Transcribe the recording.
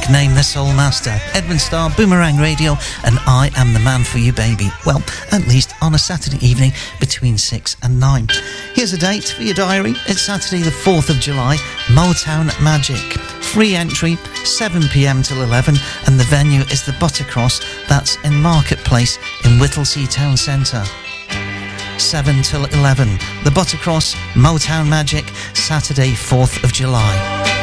nicknamed the Soul Master, Edwin Starr, Boomerang Radio, and I am the man for you, baby. Well, at least on a Saturday evening between 6 and 9. Here's a date for your diary. It's Saturday the 4th of July, Motown Magic. Free entry, 7 p.m. till 11, and the venue is the Buttercross, that's in Marketplace in Whittlesea Town Centre. 7 till 11, the Buttercross, Motown Magic, Saturday 4th of July.